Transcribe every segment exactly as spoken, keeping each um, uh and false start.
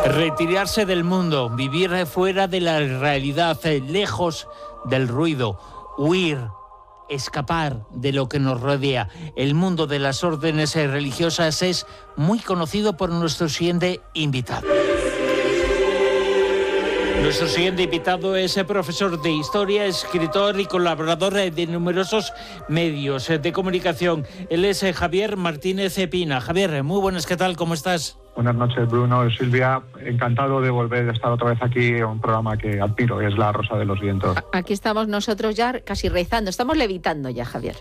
Retirarse del mundo, vivir fuera de la realidad, lejos del ruido, huir, escapar de lo que nos rodea. El mundo de las órdenes religiosas es muy conocido por nuestro siguiente invitado. Nuestro siguiente invitado es el profesor de Historia, escritor y colaborador de numerosos medios de comunicación. Él es Javier Martínez Pina. Javier, muy buenas, ¿qué tal? ¿Cómo estás? Buenas noches, Bruno y Silvia. Encantado de volver a estar otra vez aquí en un programa que admiro, es La Rosa de los Vientos. Aquí estamos nosotros ya casi rezando, estamos levitando ya, Javier.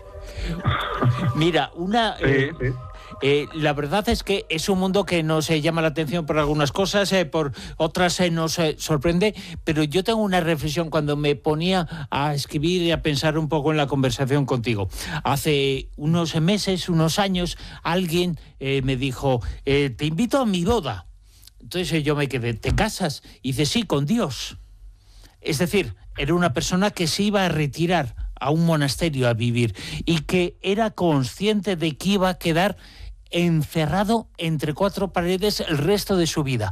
Mira, una... Sí, eh, sí. Eh, la verdad es que es un mundo que nos eh, llama la atención por algunas cosas, eh, por otras eh, nos eh, sorprende, pero yo tengo una reflexión cuando me ponía a escribir y a pensar un poco en la conversación contigo. Hace unos meses, unos años, alguien eh, me dijo, eh, te invito a mi boda. Entonces eh, yo me quedé, ¿te casas? Y dice, sí, con Dios. Es decir, era una persona que se iba a retirar a un monasterio a vivir y que era consciente de que iba a quedar encerrado entre cuatro paredes el resto de su vida.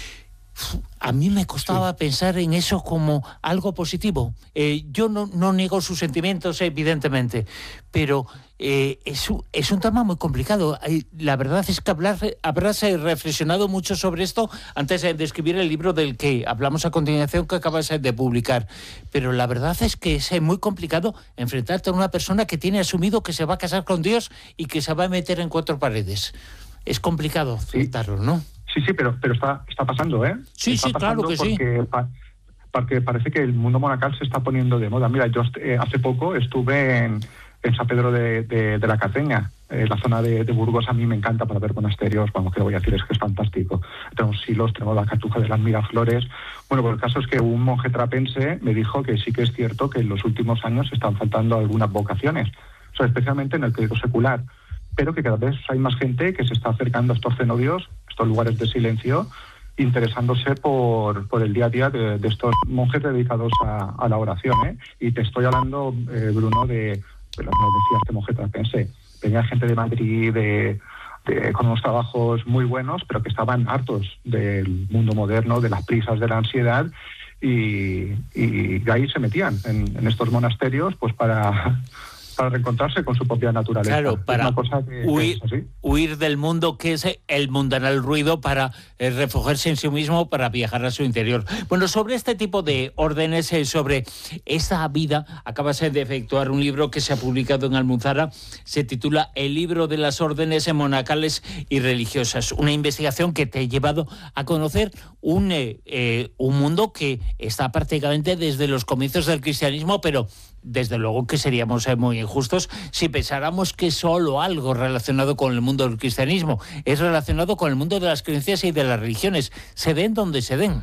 A mí me costaba sí. pensar en eso como algo positivo. Eh, yo no, no niego sus sentimientos, evidentemente, pero eh, es, un, es un tema muy complicado. La verdad es que hablar, habrás reflexionado mucho sobre esto antes de escribir el libro del que hablamos a continuación, que acabas de publicar. Pero la verdad es que es muy complicado enfrentarte a una persona que tiene asumido que se va a casar con Dios y que se va a meter en cuatro paredes. Es complicado aceptarlo, ¿no? Sí, sí, pero, pero está, está pasando, ¿eh? Sí, está sí, claro que porque, sí. Pa, porque parece que el mundo monacal se está poniendo de moda. Mira, yo eh, hace poco estuve en, en San Pedro de, de, de la Cardeña, eh, la zona de, de Burgos. A mí me encanta para ver monasterios. Vamos, que lo voy a decir, es que es fantástico. Tenemos silos, tenemos la Cartuja de las Miraflores. Bueno, pues el caso es que un monje trapense me dijo que sí que es cierto que en los últimos años están faltando algunas vocaciones, o sea, especialmente en el clero secular, pero que cada vez hay más gente que se está acercando a estos cenobios, estos lugares de silencio, interesándose por, por el día a día de, de estos monjes dedicados a, a la oración, ¿eh? Y te estoy hablando, eh, Bruno, de, de lo que decía este monje trapense. Venía gente de Madrid, de, de, con unos trabajos muy buenos, pero que estaban hartos del mundo moderno, de las prisas, de la ansiedad, y, y de ahí se metían en, en estos monasterios pues para... para reencontrarse con su propia naturaleza. Claro, para es una cosa que, huir, que es así. huir del mundo que es el mundanal ruido para eh, refugiarse en sí mismo, para viajar a su interior. Bueno, sobre este tipo de órdenes, eh, sobre esta vida, acabas de efectuar un libro que se ha publicado en Almuzara, se titula El libro de las órdenes monacales y religiosas, una investigación que te ha llevado a conocer un, eh, eh, un mundo que está prácticamente desde los comienzos del cristianismo, pero desde luego que seríamos eh, muy injustos si pensáramos que solo algo relacionado con el mundo del cristianismo es relacionado con el mundo de las creencias y de las religiones. Se den donde se den.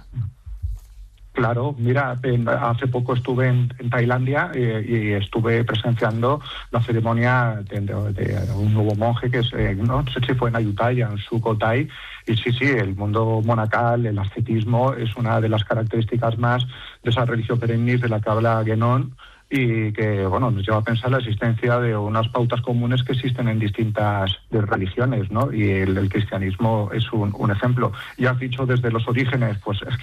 Claro, mira, en, hace poco estuve en, en Tailandia eh, y estuve presenciando la ceremonia de, de, de un nuevo monje que es, eh, no sé si fue en Ayutthaya, en Sukhothai, y sí, sí, el mundo monacal, el ascetismo es una de las características más de esa religión perennis de la que habla Guénon, y que, bueno, nos lleva a pensar la existencia de unas pautas comunes que existen en distintas religiones, ¿no? Y el, el cristianismo es un, un ejemplo. Ya has dicho desde los orígenes, pues es que